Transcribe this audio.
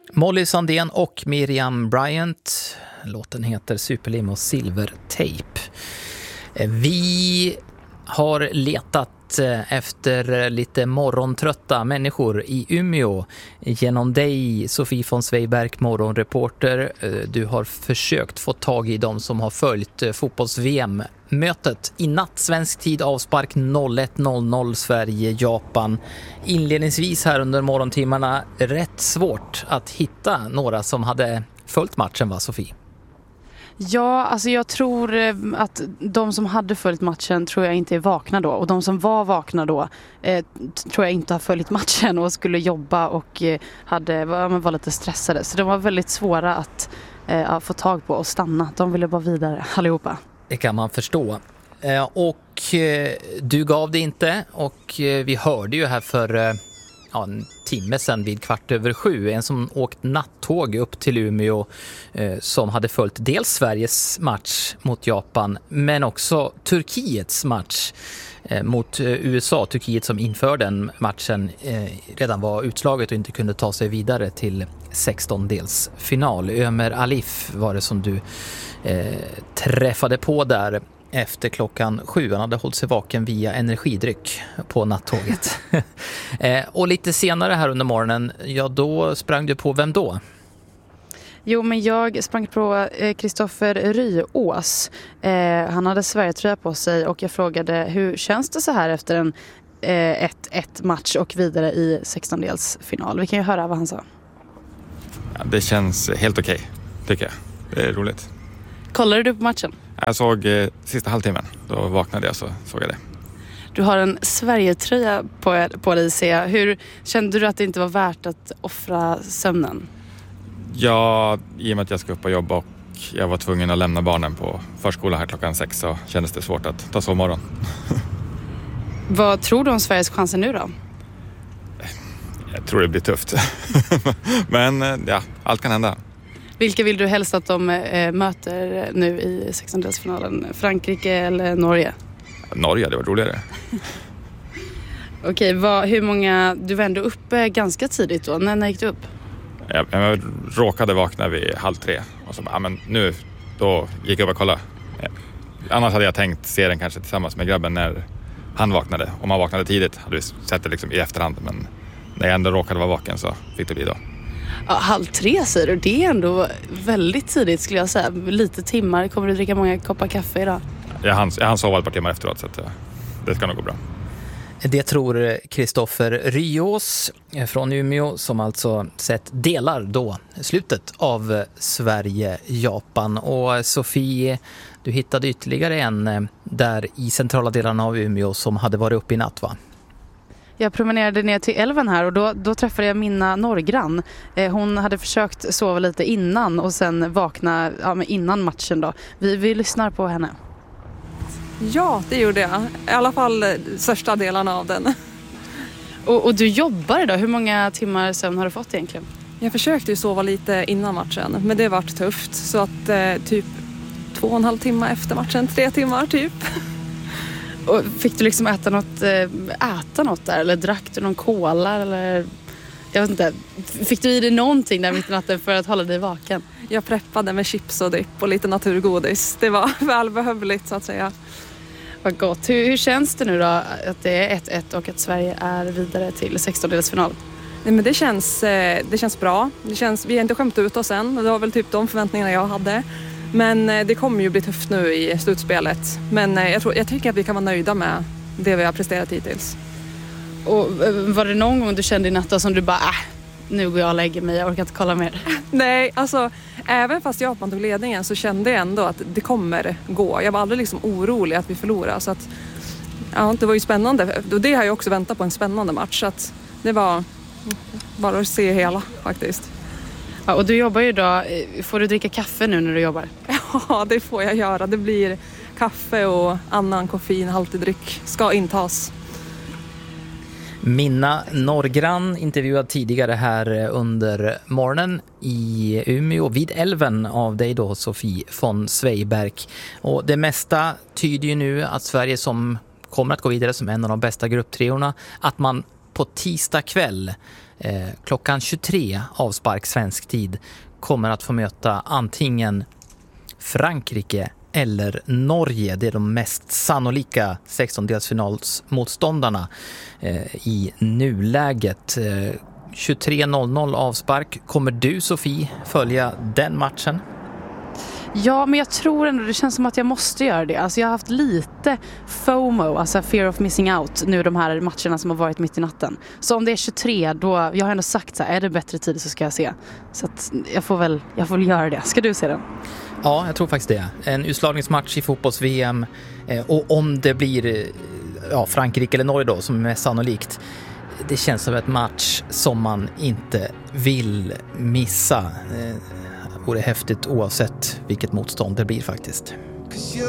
Molly Sandén och Miriam Bryant. Låten heter Superlim och Silvertape. Vi har letat efter lite morgontrötta människor i Umeå. Genom dig, Sofie von Sveiberg, morgonreporter. Du har försökt få tag i dem som har följt fotbolls-VM-mötet. I natt, svensk tid, avspark 01.00 Sverige-Japan. Inledningsvis här under morgontimmarna rätt svårt att hitta några som hade följt matchen, va Sofie? Ja, alltså jag tror att de som hade följt matchen tror jag inte är vakna då. Och de som var vakna då tror jag inte har följt matchen och skulle jobba och var lite stressade. Så de var väldigt svåra att få tag på och stanna. De ville bara vidare, allihopa. Det kan man förstå. Och du gav det inte, och vi hörde ju här för en timme sedan vid 6:15 en som åkt nattåg upp till Umeå som hade följt dels Sveriges match mot Japan men också Turkiets match mot USA. Turkiet som inför den matchen redan var utslaget och inte kunde ta sig vidare till 16-delsfinal. Ömer Alif var det som du träffade på där efter 7:00. Han hade hållit sig vaken via energidryck på nattåget. Och lite senare här under morgonen, då sprang du på vem då? Jo, men jag sprang på Kristoffer Ryås. Han hade Sverige-tröja på sig och jag frågade hur känns det så här efter en 1-1 match och vidare i 16-delsfinal. Vi kan ju höra vad han sa. Ja, det känns helt okej, tycker jag. Det är roligt. Kollade du på matchen? Jag såg sista halvtimmen. Då vaknade jag, så såg jag det. Du har en Sverige-tröja på dig, ser jag. Hur kände du att det inte var värt att offra sömnen? Ja, i och med att jag ska upp och jobba och jag var tvungen att lämna barnen på förskola här 6:00 så kändes det svårt att ta sovmorgon. Vad tror du om Sveriges chanser nu då? Jag tror det blir tufft. Men ja, allt kan hända. Vilka vill du helst att de möter nu i 16-delsfinalen? Frankrike eller Norge? Norge, det var roligare. Okej, hur många... Du var ändå uppe ganska tidigt då. När gick du upp? Jag råkade vakna vid 2:30. Och så nu, då gick jag upp och kollade. Annars hade jag tänkt se den kanske tillsammans med grabben när han vaknade. Om han vaknade tidigt hade vi sett det liksom i efterhand. Men när jag ändå råkade vara vaken så fick det bli då. Ja, 2:30 säger du. Det är ändå väldigt tidigt skulle jag säga. Lite timmar. Kommer du dricka många koppar kaffe idag? Jag hann sova ett par timmar efteråt så att, det ska nog gå bra. Det tror Kristoffer Ryås från Umeå som alltså sett delar då slutet av Sverige-Japan. Och Sofie, du hittade ytterligare en där i centrala delarna av Umeå som hade varit uppe i natt, va? Jag promenerade ner till älven här och då träffade jag Minna Norgran. Hon hade försökt sova lite innan och sen vakna innan matchen då. Vi lyssnar på henne. Ja, det gjorde jag. I alla fall största delarna av den. Och du jobbar idag. Hur många timmar sömn har du fått egentligen? Jag försökte ju sova lite innan matchen, men det var tufft. Så att typ 2,5 timmar efter matchen, 3 timmar typ. Och fick du liksom äta något där? Eller drack du någon cola? Eller, jag vet inte. Fick du i dig någonting där mitt i natten för att hålla dig vaken? Jag preppade med chips och dipp och lite naturgodis. Det var välbehövligt så att säga. Vad gott. Hur känns det nu då att det är 1-1 och att Sverige är vidare till 16-delsfinal? Nej, men det känns bra. Vi har inte skämt ut oss än. Det var väl typ de förväntningarna jag hade. Men det kommer ju bli tufft nu i slutspelet. Men jag tycker att vi kan vara nöjda med det vi har presterat hittills. Och var det någon gång du kände i natten som du bara, nu går jag och lägger mig, jag orkar inte kolla mer? Nej, alltså även fast Japan tog ledningen så kände jag ändå att det kommer gå. Jag var aldrig liksom orolig att vi förlorar. Så att, ja, det var ju spännande. Och det har jag också väntat på, en spännande match. Så att det var bara att se hela faktiskt. Ja, och du jobbar ju idag. Får du dricka kaffe nu när du jobbar? Ja, det får jag göra. Det blir kaffe och annan koffeinhaltig dryck ska intas. Minna Norgran intervjuad tidigare här under morgonen i Umeå vid älven av dig då, Sofie von Sveiberg. Och det mesta tyder ju nu att Sverige som kommer att gå vidare som en av de bästa grupptreorna, att man på tisdag kväll Klockan 23 avspark svensk tid kommer att få möta antingen Frankrike eller Norge. Det är de mest sannolika 16-delsfinalsmotståndarna i nuläget. 23:00 avspark. Kommer du, Sofie, följa den matchen? Ja, men jag tror ändå det känns som att jag måste göra det. Alltså jag har haft lite FOMO, alltså fear of missing out, nu de här matcherna som har varit mitt i natten. Så om det är 23, då, jag har ändå sagt så här, är det bättre tid så ska jag se. Så att jag får väl göra det. Ska du se den? Ja, jag tror faktiskt det. En utslagningsmatch i fotbolls-VM. Och om det blir Frankrike eller Norge då, som är mest sannolikt, det känns som ett match som man inte vill missa. Det vore häftigt oavsett vilket motstånd det blir faktiskt.